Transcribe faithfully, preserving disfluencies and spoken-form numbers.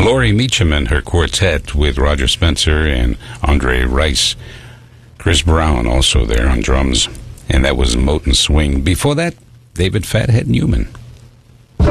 Laurie Meacham and her quartet with Roger Spencer and Andre Rice. Chris Brown also there on drums. And that was Moten Swing. Before that, David Fathead Newman